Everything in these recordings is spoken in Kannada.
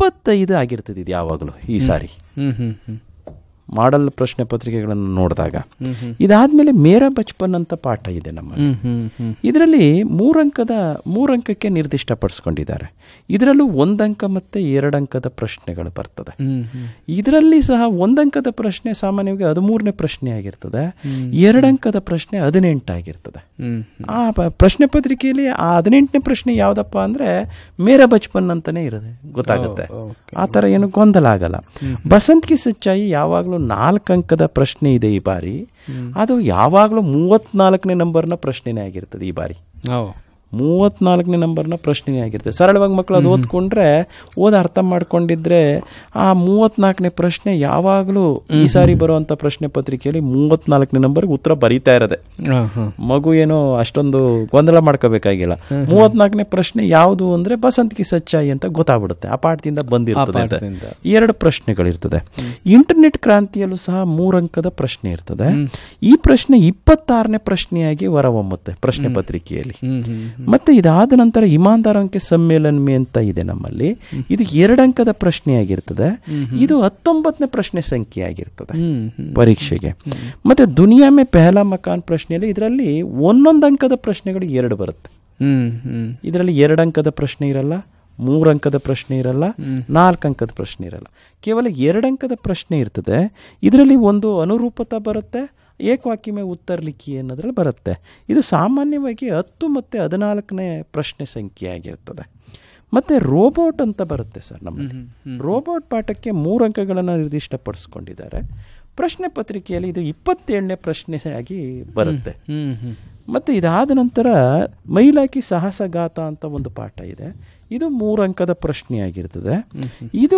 25 ಆಗಿರ್ತದೆ ಇದು ಯಾವಾಗಲೂ ಈ ಸಾರಿ ಮಾಡಲ್ ಪ್ರಶ್ನೆ ಪತ್ರಿಕೆಗಳನ್ನು ನೋಡಿದಾಗ. ಇದಾದ್ಮೇಲೆ ಮೇರಾ ಬಚ್ಪನ್ ಅಂತ ಪಾಠ ಇದೆ ನಮ್ಮಲ್ಲಿ. ಇದರಲ್ಲಿ 3 ಅಂಕಕ್ಕೆ ನಿರ್ದಿಷ್ಟಪಡಿಸ್ಕೊಂಡಿದ್ದಾರೆ. ಇದರಲ್ಲೂ 1 ಅಂಕ ಮತ್ತೆ 2 ಅಂಕದ ಪ್ರಶ್ನೆಗಳು ಬರ್ತದೆ. ಇದರಲ್ಲಿ ಸಹ 1 ಅಂಕದ ಪ್ರಶ್ನೆ ಸಾಮಾನ್ಯವಾಗಿ 13ನೇ ಪ್ರಶ್ನೆ ಆಗಿರ್ತದೆ, 2 ಅಂಕದ ಪ್ರಶ್ನೆ 18 ಆಗಿರ್ತದೆ. ಆ ಪ್ರಶ್ನೆ ಪತ್ರಿಕೆಯಲ್ಲಿ ಆ 18ನೇ ಪ್ರಶ್ನೆ ಯಾವ್ದಪ್ಪ ಅಂದ್ರೆ ಮೇರಾ ಬಚ್ಪನ್ ಅಂತಾನೆ ಇರುತ್ತೆ, ಗೊತ್ತಾಗುತ್ತೆ. ಆ ತರ ಏನು ಗೊಂದಲ ಆಗಲ್ಲ. ಬಸಂತ್ ಕಿ ಸಚ್ಚಾಯಿ ಯಾವಾಗಲೂ 4 ಅಂಕದ ಪ್ರಶ್ನೆ ಇದೆ ಈ ಬಾರಿ. ಅದು ಯಾವಾಗಲೂ 34ನೇ ನಂಬರ್ನ ಪ್ರಶ್ನೆನೇ ಆಗಿರ್ತದೆ ಈ ಬಾರಿ. 34ನೇ ನಂಬರ್ನ ಪ್ರಶ್ನೆನೇ ಆಗಿರ್ತದೆ. ಸರಳವಾಗಿ ಮಕ್ಕಳು ಅದು ಓದ್ಕೊಂಡ್ರೆ ಅರ್ಥ ಮಾಡ್ಕೊಂಡಿದ್ರೆ ಆ 34ನೇ ಪ್ರಶ್ನೆ ಯಾವಾಗಲೂ ಈ ಸಾರಿ ಬರುವಂತ ಪ್ರಶ್ನೆ ಪತ್ರಿಕೆಯಲ್ಲಿ 34ನೇ ನಂಬರ್ಗೆ ಉತ್ತರ ಬರೀತಾ ಇರೋದೆ. ಮಗು ಏನೋ ಅಷ್ಟೊಂದು ಗೊಂದಲ ಮಾಡ್ಕೋಬೇಕಾಗಿಲ್ಲ. 34ನೇ ಪ್ರಶ್ನೆ ಯಾವುದು ಅಂದ್ರೆ ಬಸಂತ್ ಕಿ ಸಚ್ಚಾಯಿ ಅಂತ ಗೊತ್ತಾಗ್ಬಿಡುತ್ತೆ. ಆ ಪಾಠದಿಂದ ಬಂದಿರ್ತದೆ. 2 ಪ್ರಶ್ನೆಗಳಿರ್ತದೆ. ಇಂಟರ್ನೆಟ್ ಕ್ರಾಂತಿಯಲ್ಲೂ ಸಹ 3 ಅಂಕದ ಪ್ರಶ್ನೆ ಇರ್ತದೆ. ಈ ಪ್ರಶ್ನೆ 26ನೇ ಪ್ರಶ್ನೆಯಾಗಿ ಹೊರಹೊಮ್ಮುತ್ತೆ ಪ್ರಶ್ನೆ ಪತ್ರಿಕೆಯಲ್ಲಿ. ಮತ್ತೆ ಇದಾದ ನಂತರ ಇಮಾನ್ದಾರಂಕೆ ಸಮ್ಮೇಳನ ಅಂತ ಇದೆ ನಮ್ಮಲ್ಲಿ. ಇದು 2 ಅಂಕದ ಪ್ರಶ್ನೆ ಆಗಿರ್ತದೆ. ಇದು 19ನೇ ಪ್ರಶ್ನೆ ಸಂಖ್ಯೆ ಆಗಿರ್ತದೆ ಪರೀಕ್ಷೆಗೆ. ಮತ್ತೆ ದುನಿಯಾ ಮೇ ಪೆಹಲಾ ಮಕಾನ್ ಪ್ರಶ್ನೆಯಲ್ಲಿ ಇದರಲ್ಲಿ 1 ಅಂಕದ ಪ್ರಶ್ನೆಗಳು 2 ಬರುತ್ತೆ. ಇದರಲ್ಲಿ 2 ಅಂಕದ ಪ್ರಶ್ನೆ ಇರಲ್ಲ, 3 ಅಂಕದ ಪ್ರಶ್ನೆ ಇರಲ್ಲ, 4 ಅಂಕದ ಪ್ರಶ್ನೆ ಇರಲ್ಲ. ಕೇವಲ 2 ಅಂಕದ ಪ್ರಶ್ನೆ ಇರ್ತದೆ. ಇದರಲ್ಲಿ ಒಂದು ಅನುರೂಪತಾ ಬರುತ್ತೆ, ಏಕವಾಕ್ಯಮೇ ಉತ್ತರ ಲಿಖಿ ಅನ್ನೋದ್ರಲ್ಲಿ ಬರುತ್ತೆ. ಇದು ಸಾಮಾನ್ಯವಾಗಿ 10 ಮತ್ತು 14ನೇ ಪ್ರಶ್ನೆ ಸಂಖ್ಯೆ ಆಗಿರ್ತದೆ. ಮತ್ತೆ ರೋಬೋಟ್ ಅಂತ ಬರುತ್ತೆ ಸರ್ ನಮ್ಮಲ್ಲಿ. ರೋಬೋಟ್ ಪಾಠಕ್ಕೆ 3 ಅಂಕಗಳನ್ನು ನಿರ್ದಿಷ್ಟಪಡಿಸ್ಕೊಂಡಿದ್ದಾರೆ. ಪ್ರಶ್ನೆ ಪತ್ರಿಕೆಯಲ್ಲಿ ಇದು 27ನೇ ಪ್ರಶ್ನೆ ಆಗಿ ಬರುತ್ತೆ. ಮತ್ತೆ ಇದಾದ ನಂತರ ಮೈಲಾಕಿ ಸಾಹಸಗಾತ ಅಂತ ಒಂದು ಪಾಠ ಇದೆ. ಇದು 3 ಅಂಕದ ಪ್ರಶ್ನೆ ಆಗಿರ್ತದೆ. ಇದು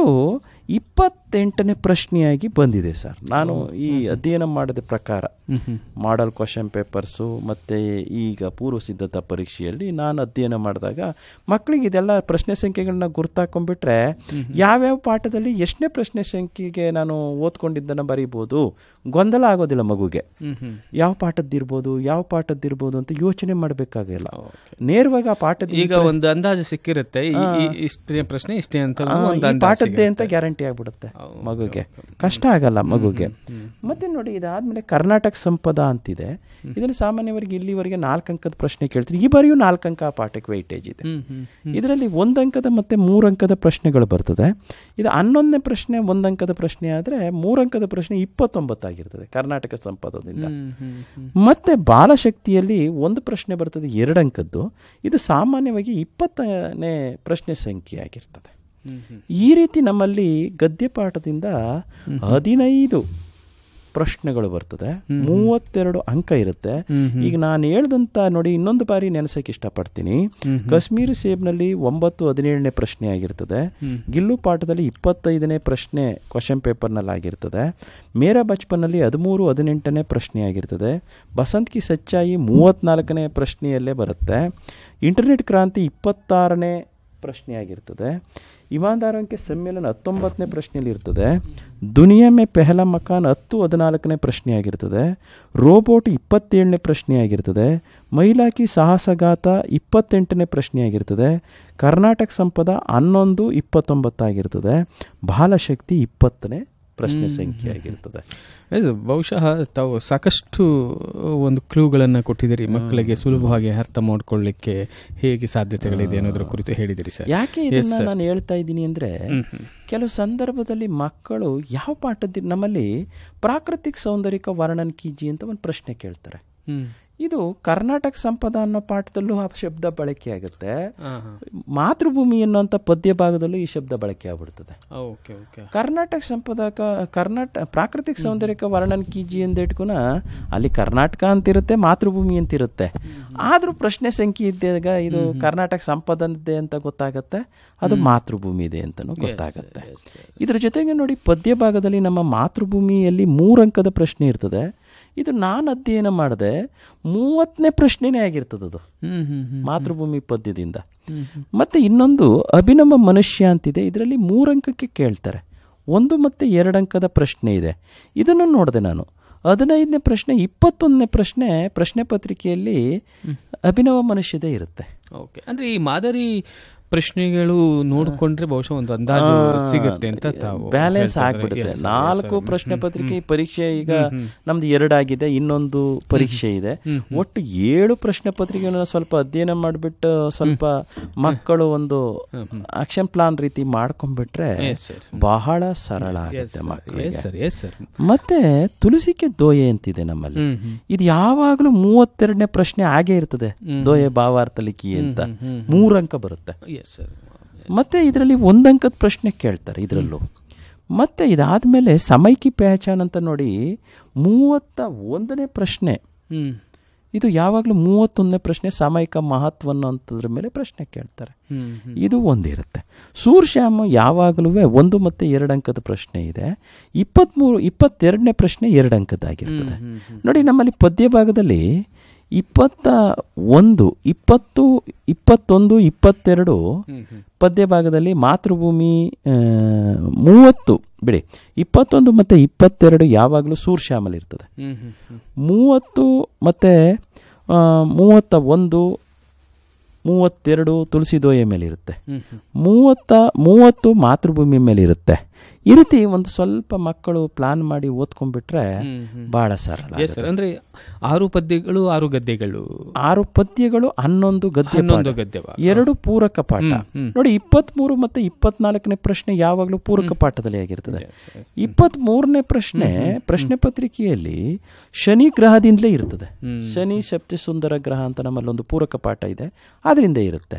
28ನೇ ಪ್ರಶ್ನೆಯಾಗಿ ಬಂದಿದೆ ಸರ್. ನಾನು ಈ ಅಧ್ಯಯನ ಮಾಡಿದ ಪ್ರಕಾರ ಮಾಡಲ್ ಕ್ವಶನ್ ಪೇಪರ್ಸು ಮತ್ತೆ ಈಗ ಪೂರ್ವ ಸಿದ್ಧತಾ ಪರೀಕ್ಷೆಯಲ್ಲಿ ನಾನು ಅಧ್ಯಯನ ಮಾಡಿದಾಗ ಮಕ್ಕಳಿಗೆ ಇದೆಲ್ಲ ಪ್ರಶ್ನೆ ಸಂಖ್ಯೆಗಳನ್ನ ಗುರ್ತಾಕೊಂಡ್ಬಿಟ್ರೆ ಯಾವ್ಯಾವ ಪಾಠದಲ್ಲಿ ಎಷ್ಟನೇ ಪ್ರಶ್ನೆ ಸಂಖ್ಯೆಗೆ ನಾನು ಓದ್ಕೊಂಡಿದ್ದನ್ನು ಬರೀಬಹುದು, ಗೊಂದಲ ಆಗೋದಿಲ್ಲ ಮಗುಗೆ. ಯಾವ ಪಾಠದ್ದಿರ್ಬೋದು ಅಂತ ಯೋಚನೆ ಮಾಡಬೇಕಾಗಿಲ್ಲ. ನೇರವಾಗಿ ಆ ಪಾಠದ ಈಗ ಒಂದು ಅಂದಾಜು ಸಿಕ್ಕಿರುತ್ತೆ, ಇಷ್ಟೇ ಪ್ರಶ್ನೆ ಇಷ್ಟೇ ಅಂತ ಪಾಠದ್ದೇ ಅಂತ ಗ್ಯಾರಂಟಿ ಆಗ್ಬಿಡುತ್ತೆ ಮಗುಗೆ, ಕಷ್ಟ ಆಗಲ್ಲ ಮಗುಗೆ. ಮತ್ತೆ ನೋಡಿ ಇದಾದ್ಮೇಲೆ ಕರ್ನಾಟಕ ಸಂಪದ ಅಂತಿದೆ. ಇದನ್ನು ಸಾಮಾನ್ಯವಾಗಿ ಇಲ್ಲಿವರೆಗೆ 4 ಅಂಕದ ಪ್ರಶ್ನೆ ಕೇಳ್ತೀನಿ. ಈ ಬಾರಿಯೂ 4 ಅಂಕ ಆ ಪಾಠಕ್ಕೆ ವೈಟೇಜ್ ಇದೆ. ಇದರಲ್ಲಿ 1 ಅಂಕದ ಮತ್ತೆ 3 ಅಂಕದ ಪ್ರಶ್ನೆಗಳು ಬರ್ತದೆ. ಇದು 11ನೇ ಪ್ರಶ್ನೆ 1 ಅಂಕದ ಪ್ರಶ್ನೆ ಆದರೆ 3 ಅಂಕದ ಪ್ರಶ್ನೆ 29 ಆಗಿರ್ತದೆ ಕರ್ನಾಟಕ ಸಂಪದದಿಂದ. ಮತ್ತೆ ಬಾಲಶಕ್ತಿಯಲ್ಲಿ 1 ಪ್ರಶ್ನೆ ಬರ್ತದೆ 2 ಅಂಕದ್ದು. ಇದು ಸಾಮಾನ್ಯವಾಗಿ 20ನೇ ಪ್ರಶ್ನೆ ಸಂಖ್ಯೆ ಆಗಿರ್ತದೆ. ಈ ರೀತಿ ನಮ್ಮಲ್ಲಿ ಗದ್ಯ ಪಾಠದಿಂದ 15 ಪ್ರಶ್ನೆಗಳು ಬರ್ತದೆ, 32 ಅಂಕ ಇರುತ್ತೆ. ಈಗ ನಾನು ಹೇಳ್ದಂತ ನೋಡಿ ಇನ್ನೊಂದು ಬಾರಿ ನೆನೆಸಕ್ಕೆ ಇಷ್ಟಪಡ್ತೀನಿ. ಕಾಶ್ಮೀರಿ ಸೇಬ್ನಲ್ಲಿ 9, 17ನೇ ಪ್ರಶ್ನೆ ಆಗಿರ್ತದೆ. ಗಿಲ್ಲು ಪಾಠದಲ್ಲಿ 25ನೇ ಪ್ರಶ್ನೆ ಕ್ವಶನ್ ಪೇಪರ್ನಲ್ಲಿ ಆಗಿರ್ತದೆ. ಮೇರಾ ಬಚ್ಪನ್ನಲ್ಲಿ 13, 18ನೇ ಪ್ರಶ್ನೆ ಆಗಿರ್ತದೆ. ಬಸಂತ್ ಕಿ ಸಚ್ಚಾಯಿ 34ನೇ ಪ್ರಶ್ನೆಯಲ್ಲೇ ಬರುತ್ತೆ. ಇಂಟರ್ನೆಟ್ ಕ್ರಾಂತಿ 26ನೇ ಪ್ರಶ್ನೆ ಆಗಿರ್ತದೆ. ಇಮಾನ್ದಾರಂಕೆ ಸಮ್ಮೇಳನ 19ನೇ ಪ್ರಶ್ನೆಯಲ್ಲಿ ಇರ್ತದೆ. ದುನಿಯಾ ಮೇ ಪೆಹಲಾ ಮಕಾನ್ 10, 14ನೇ ಪ್ರಶ್ನೆ ಆಗಿರ್ತದೆ. ರೋಬೋಟ್ 27ನೇ ಪ್ರಶ್ನೆ ಆಗಿರ್ತದೆ. ಮೈಲಾಕಿ ಸಾಹಸಗಾತ 28ನೇ ಪ್ರಶ್ನೆ ಆಗಿರ್ತದೆ. ಕರ್ನಾಟಕ ಸಂಪದ 11, 29 ಆಗಿರ್ತದೆ. ಬಾಲಶಕ್ತಿ 20ನೇ ಪ್ರಶ್ನೆ ಸಂಖ್ಯೆ ಆಗಿರ್ತದೆ. ಇದು ಬಹುಶಃ ತಾವು ಸಾಕಷ್ಟು ಒಂದು ಕ್ಲೂಗಳನ್ನು ಕೊಟ್ಟಿದ್ದೀರಿ, ಮಕ್ಕಳಿಗೆ ಸುಲಭವಾಗಿ ಅರ್ಥ ಮಾಡ್ಕೊಳ್ಳಿಕ್ಕೆ ಹೇಗೆ ಸಾಧ್ಯತೆಗಳಿದೆ ಅನ್ನೋದ್ರ ಕುರಿತು ಹೇಳಿದಿರಿ ಸರ್. ಯಾಕೆ ಇದನ್ನ ನಾನು ಹೇಳ್ತಾ ಇದ್ದೀನಿ ಅಂದ್ರೆ ಕೆಲವು ಸಂದರ್ಭದಲ್ಲಿ ಮಕ್ಕಳು ಯಾವ ಪಾಠದ ನಮ್ಮಲ್ಲಿ ಪ್ರಾಕೃತಿಕ ಸೌಂದರ್ಯಕ ವರ್ಣನ್ ಕೀಜಿ ಅಂತ ಒಂದು ಪ್ರಶ್ನೆ ಕೇಳ್ತಾರೆ. ಇದು ಕರ್ನಾಟಕ ಸಂಪದ ಅನ್ನೋ ಪಾಠದಲ್ಲೂ ಆ ಶಬ್ದ ಬಳಕೆ ಆಗುತ್ತೆ. ಮಾತೃಭೂಮಿ ಅನ್ನೋಂಥ ಪದ್ಯ ಭಾಗದಲ್ಲೂ ಈ ಶಬ್ದ ಬಳಕೆ ಆಗ್ಬಿಡ್ತದೆ. ಕರ್ನಾಟಕ ಸಂಪದ ಪ್ರಾಕೃತಿಕ ಸೌಂದರ್ಯಕ ವರ್ಣನ್ ಕೀಜಿ ಅಂತ ಇಟ್ಕೊನ ಅಲ್ಲಿ ಕರ್ನಾಟಕ ಅಂತಿರುತ್ತೆ, ಮಾತೃಭೂಮಿ ಅಂತಿರುತ್ತೆ. ಆದ್ರೂ ಪ್ರಶ್ನೆ ಸಂಖ್ಯೆ ಇದ್ದಾಗ ಇದು ಕರ್ನಾಟಕ ಸಂಪದದೇ ಅಂತ ಗೊತ್ತಾಗತ್ತೆ, ಅದು ಮಾತೃಭೂಮಿ ಇದೆ ಅಂತಲೂ ಗೊತ್ತಾಗತ್ತೆ. ಇದ್ರ ಜೊತೆಗೆ ನೋಡಿ ಪದ್ಯ ಭಾಗದಲ್ಲಿ ನಮ್ಮ ಮಾತೃಭೂಮಿಯಲ್ಲಿ 3 ಅಂಕದ ಪ್ರಶ್ನೆ ಇರ್ತದೆ. ಇದು ನಾನು ಅಧ್ಯಯನ ಮಾಡಿದೆ 30ನೇ ಪ್ರಶ್ನೆನೇ ಆಗಿರ್ತದೆ ಅದು ಮಾತೃಭೂಮಿ ಪದ್ಯದಿಂದ. ಮತ್ತೆ ಇನ್ನೊಂದು ಅಭಿನವ ಮನುಷ್ಯ ಅಂತಿದೆ. ಇದರಲ್ಲಿ 3 ಅಂಕಕ್ಕೆ ಕೇಳ್ತಾರೆ. 1 ಮತ್ತು 2 ಅಂಕದ ಪ್ರಶ್ನೆ ಇದೆ. ಇದನ್ನು ನೋಡಿದೆ ನಾನು. 15ನೇ ಪ್ರಶ್ನೆ 21ನೇ ಪ್ರಶ್ನೆ ಪತ್ರಿಕೆಯಲ್ಲಿ ಅಭಿನವ ಮನುಷ್ಯದೇ ಇರುತ್ತೆ. ಓಕೆ, ಅಂದರೆ ಈ ಮಾದರಿ ಪ್ರಶ್ನೆಗಳು ನೋಡ್ಕೊಂಡ್ರೆ ಬಹುಶಃ ಒಂದು ಅಂದಾಜು ಸಿಗುತ್ತೆ ಅಂತ ತಾವು ಬ್ಯಾಲೆನ್ಸ್ ಆಗ್ಬಿಡುತ್ತೆ. 4 ಪ್ರಶ್ನೆ ಪತ್ರಿಕೆ ಪರೀಕ್ಷೆ ಈಗ ನಮ್ದು 2 ಆಗಿದೆ, ಇನ್ನೊಂದು ಪರೀಕ್ಷೆ ಇದೆ. ಒಟ್ಟು 7 ಪ್ರಶ್ನೆ ಪತ್ರಿಕೆಗಳನ್ನ ಸ್ವಲ್ಪ ಅಧ್ಯಯನ ಮಾಡಿಬಿಟ್ಟು ಸ್ವಲ್ಪ ಮಕ್ಕಳು ಒಂದು ಆಕ್ಷನ್ ಪ್ಲಾನ್ ರೀತಿ ಮಾಡ್ಕೊಂಡ್ಬಿಟ್ರೆ ಬಹಳ ಸರಳ ಆಗುತ್ತೆ ಮಕ್ಕಳಿಗೆ. ಮತ್ತೆ ತುಳಸಿಕೆ ದೋಯೆ ಅಂತಿದೆ ನಮ್ಮಲ್ಲಿ. ಇದು ಯಾವಾಗಲೂ 32ನೇ ಪ್ರಶ್ನೆ ಆಗೇ ಇರ್ತದೆ. ದೋಯೆ ಭಾವಾರ್ಥ ಲಿಖಿ ಅಂತ 3 ಅಂಕ ಬರುತ್ತೆ. ಮತ್ತೆ ಇದರಲ್ಲಿ 1 ಅಂಕದ ಪ್ರಶ್ನೆ ಕೇಳ್ತಾರೆ ಇದರಲ್ಲೂ. ಮತ್ತೆ ಇದಾದ್ಮೇಲೆ ಸಮೈಕಿ ಪಹಚಾನ್ ಅಂತ ನೋಡಿ 31ನೇ ಪ್ರಶ್ನೆ. ಇದು ಯಾವಾಗಲೂ 31ನೇ ಪ್ರಶ್ನೆ ಸಾಮಯಿಕ ಮಹತ್ವ ಅಂತದ್ರ ಮೇಲೆ ಪ್ರಶ್ನೆ ಕೇಳ್ತಾರೆ. ಇದು ಒಂದಿರುತ್ತೆ. ಸೂರ್ಶ್ಯಾಮ ಯಾವಾಗಲೂ 1 ಮತ್ತು 2 ಅಂಕದ ಪ್ರಶ್ನೆ ಇದೆ. 22ನೇ ಪ್ರಶ್ನೆ 2 ಅಂಕದಾಗಿರ್ತದೆ. ನೋಡಿ ನಮ್ಮಲ್ಲಿ ಪದ್ಯ ಭಾಗದಲ್ಲಿ 21, 20, 21, 22 ಪದ್ಯ ಭಾಗದಲ್ಲಿ ಮಾತೃಭೂಮಿ 30 ಬಿಡಿ 21 ಮತ್ತು 22 ಯಾವಾಗಲೂ ಸೂರ್ಶ್ಯಾಮಲ್ ಇರ್ತದೆ. 30 ಮತ್ತು 31, 32 ತುಳಸಿ ದೋಯೆ ಮೇಲೆ ಇರುತ್ತೆ. 30 ಮಾತೃಭೂಮಿ ಮೇಲೆ ಇರುತ್ತೆ. ಈ ರೀತಿ ಒಂದು ಸ್ವಲ್ಪ ಮಕ್ಕಳು ಪ್ಲಾನ್ ಮಾಡಿ ಓದ್ಕೊಂಡ್ಬಿಟ್ರೆ ಬಹಳ ಸರಳ. ಅಂದ್ರೆ 6 ಪದ್ಯಗಳು 6 ಗದ್ಯಗಳು 6 ಪದ್ಯಗಳು 11 ಗದ್ಯ 2 ಪೂರಕ ಪಾಠ. ನೋಡಿ 23 ಮತ್ತೆ 24ನೇ ಪ್ರಶ್ನೆ ಯಾವಾಗಲೂ ಪೂರಕ ಪಾಠದಲ್ಲಿ ಆಗಿರ್ತದೆ. 23ನೇ ಪ್ರಶ್ನೆ ಪ್ರಶ್ನೆ ಪತ್ರಿಕೆಯಲ್ಲಿ ಶನಿ ಗ್ರಹದಿಂದಲೇ ಇರ್ತದೆ. ಶನಿ ಶಕ್ತಿ ಸುಂದರ ಗ್ರಹ ಅಂತ ನಮ್ಮಲ್ಲಿ ಒಂದು ಪೂರಕ ಪಾಠ ಇದೆ, ಅದರಿಂದ ಇರುತ್ತೆ.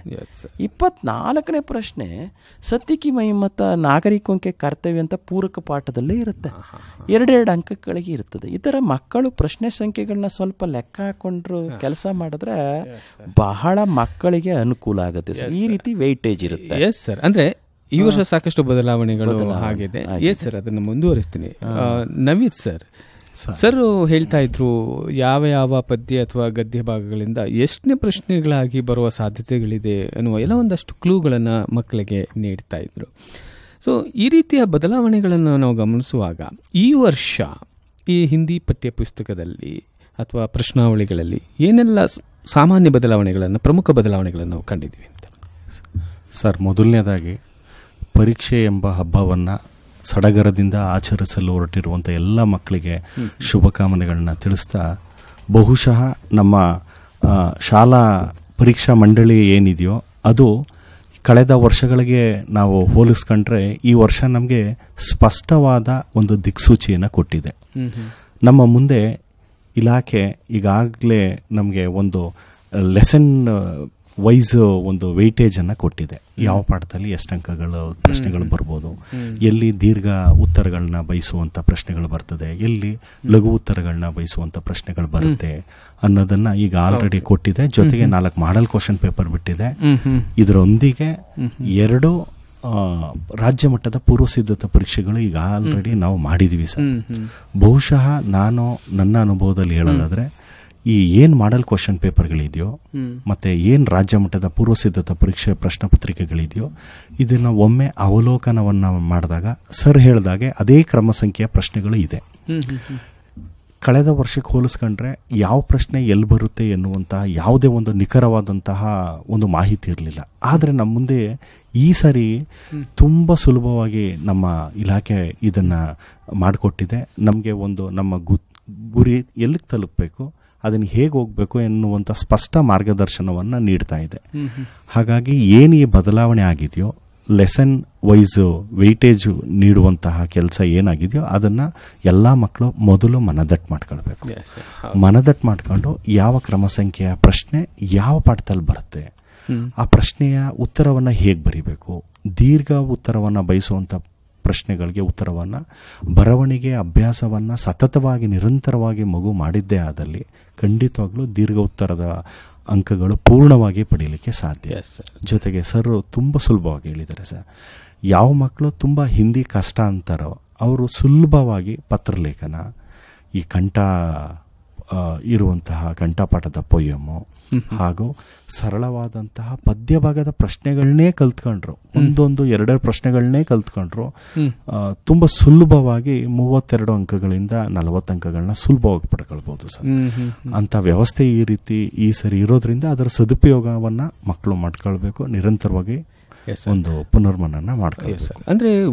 24ನೇ ಪ್ರಶ್ನೆ ಸತ್ತಿಕಿ ಮಹಿಮತ ನಾಗರಿಕಂಕೆ ಕರ್ತವ್ಯ ಅಂತ ಪೂರಕ ಪಾಠದಲ್ಲೇ ಇರುತ್ತೆ. 2 ಅಂಕಗಳಿಗೆ ಇರ್ತದೆ. ಈ ತರ ಮಕ್ಕಳು ಪ್ರಶ್ನೆ ಸಂಖ್ಯೆಗಳನ್ನ ಸ್ವಲ್ಪ ಲೆಕ್ಕ ಹಾಕೊಂಡ್ರು ಕೆಲಸ ಮಾಡಿದ್ರೆ ಬಹಳ ಮಕ್ಕಳಿಗೆ ಅನುಕೂಲ ಆಗುತ್ತೆ ಸರ್. ಈ ರೀತಿ ವೆಯ್ಟೇಜ್ ಇರುತ್ತೆ. Yes sir. ಅಂದ್ರೆ ಈ ವರ್ಷ ಸಾಕಷ್ಟು ಬದಲಾವಣೆಗಳು ಆಗಿದೆ. ಎಸ್ ಸರ್, ಅದನ್ನು ಮುಂದುವರಿಸ್ತೀನಿ. ನವೀದ್ ಸರ್ ಹೇಳ್ತಾ ಇದ್ರು ಯಾವ ಪದ್ಯ ಅಥವಾ ಗದ್ಯ ಭಾಗಗಳಿಂದ ಎಷ್ಟನೇ ಪ್ರಶ್ನೆಗಳಾಗಿ ಬರುವ ಸಾಧ್ಯತೆಗಳಿದೆ ಅನ್ನುವ ಎಲ್ಲ ಒಂದಷ್ಟು ಕ್ಲೂಗಳನ್ನು ಮಕ್ಕಳಿಗೆ ನೀಡ್ತಾ ಇದ್ರು. ಸೊ ಈ ರೀತಿಯ ಬದಲಾವಣೆಗಳನ್ನು ನಾವು ಗಮನಿಸುವಾಗ ಈ ವರ್ಷ ಈ ಹಿಂದಿ ಪಠ್ಯ ಪುಸ್ತಕದಲ್ಲಿ ಅಥವಾ ಪ್ರಶ್ನಾವಳಿಗಳಲ್ಲಿ ಏನೆಲ್ಲ ಸಾಮಾನ್ಯ ಬದಲಾವಣೆಗಳನ್ನು, ಪ್ರಮುಖ ಬದಲಾವಣೆಗಳನ್ನು ನಾವು ಕಂಡಿದ್ದೀವಿ ಅಂತ ಸರ್? ಮೊದಲನೇದಾಗಿ ಪರೀಕ್ಷೆ ಎಂಬ ಹಬ್ಬವನ್ನು ಸಡಗರದಿಂದ ಆಚರಿಸಲು ಹೊರಟಿರುವಂಥ ಎಲ್ಲ ಮಕ್ಕಳಿಗೆ ಶುಭಕಾಮನೆಗಳನ್ನ ತಿಳಿಸ್ತಾ, ಬಹುಶಃ ನಮ್ಮ ಶಾಲಾ ಪರೀಕ್ಷಾ ಮಂಡಳಿ ಏನಿದೆಯೋ ಅದು ಕಳೆದ ವರ್ಷಗಳಿಗೆ ನಾವು ಹೋಲಿಸ್ಕೊಂಡ್ರೆ ಈ ವರ್ಷ ನಮಗೆ ಸ್ಪಷ್ಟವಾದ ಒಂದು ದಿಕ್ಸೂಚಿಯನ್ನು ಕೊಟ್ಟಿದೆ. ನಮ್ಮ ಮುಂದೆ ಇಲಾಖೆ ಈಗಾಗಲೇ ನಮಗೆ ಒಂದು ಲೆಸನ್ ವೈಸ್ ಒಂದು ವೆಯ್ಟೇಜನ್ನು ಕೊಟ್ಟಿದೆ. ಯಾವ ಪಾಠದಲ್ಲಿ ಎಷ್ಟು ಅಂಕಗಳು ಪ್ರಶ್ನೆಗಳು ಬರ್ಬೋದು, ಎಲ್ಲಿ ದೀರ್ಘ ಉತ್ತರಗಳನ್ನ ಬಯಸುವಂಥ ಪ್ರಶ್ನೆಗಳು ಬರ್ತದೆ, ಎಲ್ಲಿ ಲಘು ಉತ್ತರಗಳನ್ನ ಬಯಸುವಂಥ ಪ್ರಶ್ನೆಗಳು ಬರುತ್ತೆ ಅನ್ನೋದನ್ನ ಈಗ ಆಲ್ರೆಡಿ ಕೊಟ್ಟಿದೆ. ಜೊತೆಗೆ 4 ಮಾಡೆಲ್ ಕ್ವಶನ್ ಪೇಪರ್ ಬಿಟ್ಟಿದೆ. ಇದರೊಂದಿಗೆ 2 ರಾಜ್ಯ ಮಟ್ಟದ ಪೂರ್ವ ಸಿದ್ಧತಾ ಪರೀಕ್ಷೆಗಳು ಈಗ ಆಲ್ರೆಡಿ ನಾವು ಮಾಡಿದೀವಿ ಸರ್. ಬಹುಶಃ ನಾನು ನನ್ನ ಅನುಭವದಲ್ಲಿ ಹೇಳೋದಾದ್ರೆ ಈ ಏನ್ ಮಾಡೆಲ್ ಕ್ವಶನ್ ಪೇಪರ್ಗಳಿದೆಯೋ ಮತ್ತೆ ಏನ್ ರಾಜ್ಯ ಮಟ್ಟದ ಪೂರ್ವ ಸಿದ್ಧತಾ ಪರೀಕ್ಷೆ ಪ್ರಶ್ನೆ ಪತ್ರಿಕೆಗಳಿದೆಯೋ ಇದನ್ನ ಒಮ್ಮೆ ಅವಲೋಕನವನ್ನ ಮಾಡಿದಾಗ ಸರ್ ಹೇಳಿದಾಗೆ ಅದೇ ಕ್ರಮ ಸಂಖ್ಯೆಯ ಪ್ರಶ್ನೆಗಳು ಇದೆ. ಕಳೆದ ವರ್ಷಕ್ಕೆ ಹೋಲಿಸ್ಕೊಂಡ್ರೆ ಯಾವ ಪ್ರಶ್ನೆ ಎಲ್ಲಿ ಬರುತ್ತೆ ಎನ್ನುವಂತಹ ಯಾವುದೇ ಒಂದು ನಿಖರವಾದಂತಹ ಒಂದು ಮಾಹಿತಿ ಇರಲಿಲ್ಲ. ಆದರೆ ನಮ್ಮ ಮುಂದೆ ಈ ಸಾರಿ ತುಂಬ ಸುಲಭವಾಗಿ ನಮ್ಮ ಇಲಾಖೆ ಇದನ್ನ ಮಾಡಿಕೊಟ್ಟಿದೆ. ನಮಗೆ ಒಂದು ನಮ್ಮ ಗುರಿ ಎಲ್ಲಿಗೆ ತಲುಪಬೇಕು, ಅದನ್ನು ಹೇಗೆ ಹೋಗಬೇಕು ಎನ್ನುವಂಥ ಸ್ಪಷ್ಟ ಮಾರ್ಗದರ್ಶನವನ್ನು ನೀಡ್ತಾ ಇದೆ. ಹಾಗಾಗಿ ಏನು ಈ ಬದಲಾವಣೆ ಆಗಿದೆಯೋ, ಲೆಸನ್ ವೈಸ್ ವೆಯ್ಟೇಜ್ ನೀಡುವಂತಹ ಕೆಲಸ ಏನಾಗಿದೆಯೋ ಅದನ್ನು ಎಲ್ಲ ಮಕ್ಕಳು ಮೊದಲು ಮನದಟ್ಟು ಮಾಡ್ಕೊಳ್ಬೇಕು. ಮನದಟ್ಟು ಮಾಡ್ಕೊಂಡು ಯಾವ ಕ್ರಮ ಸಂಖ್ಯೆಯ ಪ್ರಶ್ನೆ ಯಾವ ಪಾಠದಲ್ಲಿ ಬರುತ್ತೆ, ಆ ಪ್ರಶ್ನೆಯ ಉತ್ತರವನ್ನು ಹೇಗೆ ಬರೀಬೇಕು, ದೀರ್ಘ ಉತ್ತರವನ್ನು ಬಯಸುವಂಥ ಪ್ರಶ್ನೆಗಳಿಗೆ ಉತ್ತರವನ್ನು ಬರವಣಿಗೆ ಅಭ್ಯಾಸವನ್ನು ಸತತವಾಗಿ ನಿರಂತರವಾಗಿ ಮಗು ಮಾಡಿದ್ದೇ ಆದಲ್ಲಿ ಖಂಡಿತವಾಗ್ಲೂ ದೀರ್ಘ ಉತ್ತರದ ಅಂಕಗಳು ಪೂರ್ಣವಾಗಿ ಪಡೀಲಿಕ್ಕೆ ಸಾಧ್ಯ. ಜೊತೆಗೆ ಸರ್ ತುಂಬ ಸುಲಭವಾಗಿ ಹೇಳಿದ್ದಾರೆ ಸರ್. ಯಾವ ಮಕ್ಕಳು ತುಂಬ ಹಿಂದಿ ಕಷ್ಟ ಅಂತಾರೋ ಅವರು ಸುಲಭವಾಗಿ ಪತ್ರಲೇಖನ, ಈ ಕಂಠ ಇರುವಂತಹ ಕಂಠಪಾಠದ ಪೊಯಮು ಹಾಗೂ ಸರಳವಾದಂತಹ ಪದ್ಯ ಭಾಗದ ಪ್ರಶ್ನೆಗಳನ್ನೇ ಕಲ್ತ್ಕೊಂಡ್ರು, ಒಂದೊಂದು 2 ಪ್ರಶ್ನೆಗಳನ್ನೇ ಕಲ್ತ್ಕೊಂಡ್ರು. ತುಂಬಾ ಸುಲಭವಾಗಿ 32 ಅಂಕಗಳಿಂದ 40 ಅಂಕಗಳನ್ನ ಸುಲಭವಾಗಿ ಪಡ್ಕೊಳ್ಬಹುದು ಸರ್. ಅಂತ ವ್ಯವಸ್ಥೆ ಈ ರೀತಿ ಈ ಸರಿ ಇರೋದ್ರಿಂದ ಅದರ ಸದುಪಯೋಗವನ್ನ ಮಕ್ಕಳು ಮಾಡ್ಕೊಳ್ಬೇಕು, ನಿರಂತರವಾಗಿ ಒಂದು ಪುನರ್ಮನನ ಮಾಡ್ಕೊಳ್ಳಿ. ಅಂದ್ರೆ